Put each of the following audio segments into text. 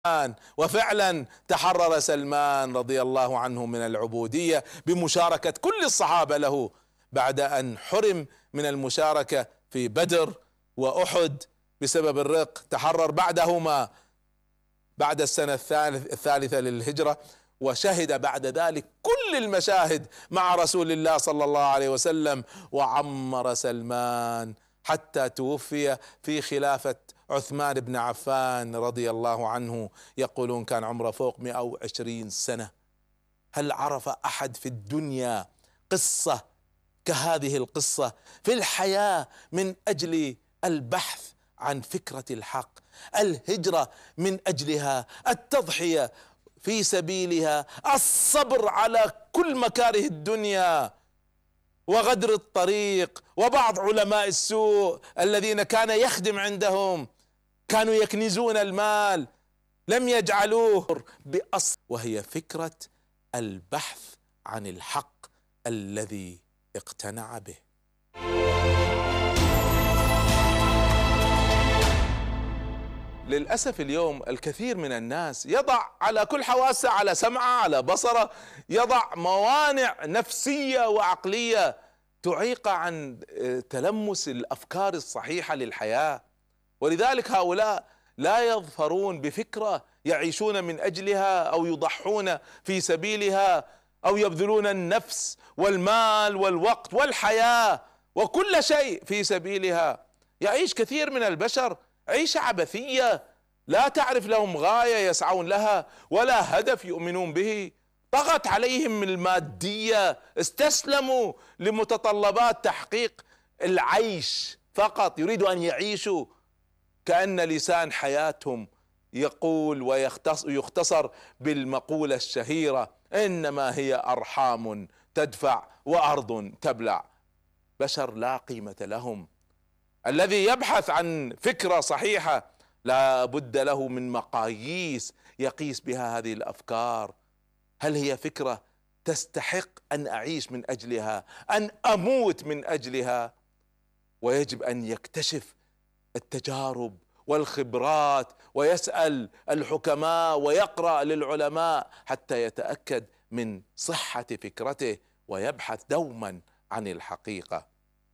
وفعلا تحرر سلمان رضي الله عنه من العبودية بمشاركة كل الصحابة له، بعد أن حرم من المشاركة في بدر وأحد بسبب الرق. تحرر بعدهما بعد السنة الثالثة للهجرة، وشهد بعد ذلك كل المشاهد مع رسول الله صلى الله عليه وسلم، وعمر سلمان حتى توفي في خلافة عثمان بن عفان رضي الله عنه، يقولون كان عمره فوق 120 سنة. هل عرف أحد في الدنيا قصة كهذه القصة في الحياة من أجل البحث عن فكرة الحق، الهجرة من أجلها، التضحية في سبيلها، الصبر على كل مكاره الدنيا وغدر الطريق؟ وبعض علماء السوء الذين كان يخدم عندهم كانوا يكنزون المال، لم يجعلوه بأصل، وهي فكرة البحث عن الحق الذي اقتنع به. للأسف اليوم الكثير من الناس يضع على كل حواسه، على سمعه، على بصره، يضع موانع نفسية وعقلية تعيق عن تلمس الأفكار الصحيحة للحياة. ولذلك هؤلاء لا يظفرون بفكرة يعيشون من أجلها أو يضحون في سبيلها أو يبذلون النفس والمال والوقت والحياة وكل شيء في سبيلها. يعيش كثير من البشر عيشة عبثية لا تعرف لهم غاية يسعون لها ولا هدف يؤمنون به. طغت عليهم المادية، استسلموا لمتطلبات تحقيق العيش فقط، يريدوا أن يعيشوا كأن لسان حياتهم يقول ويختصر بالمقولة الشهيرة: إنما هي أرحام تدفع وأرض تبلع. بشر لا قيمة لهم. الذي يبحث عن فكرة صحيحة لا بد له من مقاييس يقيس بها هذه الأفكار. هل هي فكرة تستحق أن أعيش من أجلها، أن أموت من أجلها؟ ويجب أن يكتشف التجارب والخبرات ويسأل الحكماء ويقرأ للعلماء حتى يتأكد من صحة فكرته ويبحث دوما عن الحقيقة.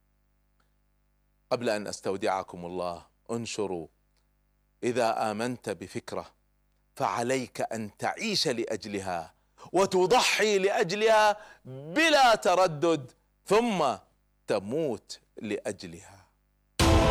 قبل أن أستودعكم الله، انشروا: إذا آمنت بفكرة فعليك أن تعيش لأجلها وتضحي لأجلها بلا تردد، ثم تموت لأجلها.